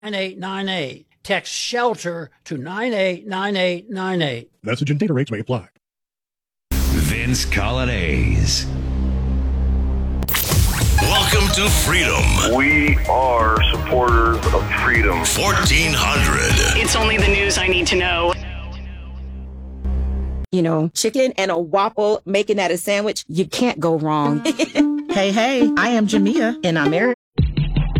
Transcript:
9898. Text SHELTER to 989898. Message and data rates may apply. Vince Colonnese. Welcome to freedom. We are supporters of freedom. 1400. It's only the news I need to know. You know, chicken and a waffle, making that a sandwich, you can't go wrong. Hey, I am Jamia, and I'm Eric.